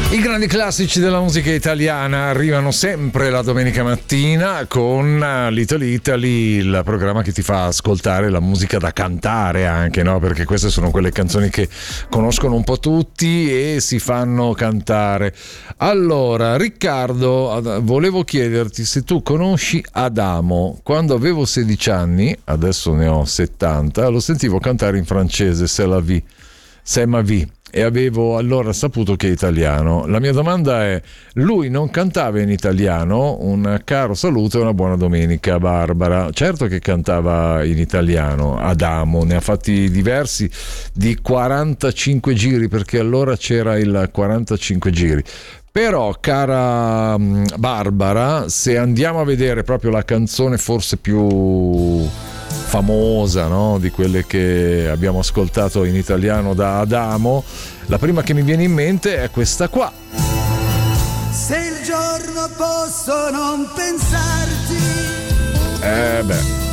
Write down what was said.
I grandi classici della musica italiana arrivano sempre la domenica mattina con Little Italy, il programma che ti fa ascoltare la musica da cantare anche, no? Perché queste sono quelle canzoni che conoscono un po' tutti e si fanno cantare. Allora, Riccardo, volevo chiederti se tu conosci Adamo. Quando avevo 16 anni, adesso ne ho 70, lo sentivo cantare in francese, C'est ma vie. E avevo allora saputo che è italiano. La mia domanda è: lui non cantava in italiano? Un caro saluto e una buona domenica, Barbara. Certo che cantava in italiano, Adamo, ne ha fatti diversi di 45 giri, perché allora c'era il 45 giri. Però, cara Barbara, se andiamo a vedere proprio la canzone forse più famosa, no? Di quelle che abbiamo ascoltato in italiano da Adamo, la prima che mi viene in mente è questa qua. Se il giorno posso non pensarti, Beh,